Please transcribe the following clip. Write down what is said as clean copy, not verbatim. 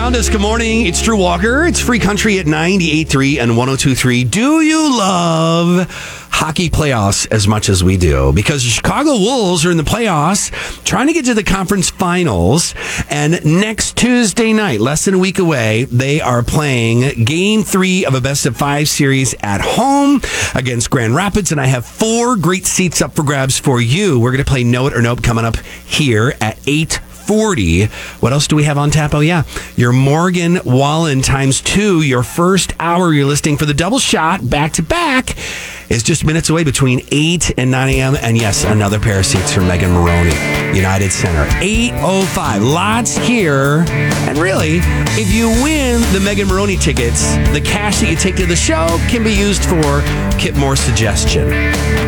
found us. Good morning. It's Drew Walker. It's Free Country at 98.3 and 102.3. Do you love hockey playoffs as much as we do? Because the Chicago Wolves are in the playoffs trying to get to the conference finals. And next Tuesday night, less than a week away, they are playing Game 3 of a best-of-5 series at home against Grand Rapids. And I have 4 great seats up for grabs for you. We're going to play Know It or Nope coming up here at 8:40. What else do we have on tap? Oh, yeah. Your Morgan Wallen times 2. Your first hour you're listening for the double shot back-to-back is just minutes away between 8 and 9 a.m. And yes, another pair of seats for Megan Maroney, United Center. 8:05. Lots here. And really, if you win the Megan Maroney tickets, the cash that you take to the show can be used for Kip Moore's suggestion.